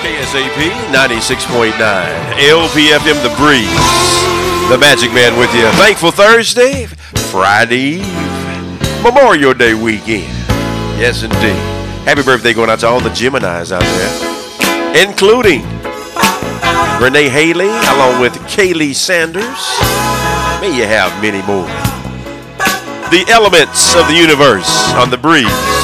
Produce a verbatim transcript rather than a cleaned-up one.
K S A P ninety-six point nine, L P F M, The Breeze, the Magic Man with you. Thankful Thursday, Friday Eve, Memorial Day weekend. Yes, indeed. Happy birthday going out to all the Geminis out there, including Renee Haley, along with Kaylee Sanders. May you have many more. The elements of the universe on The Breeze.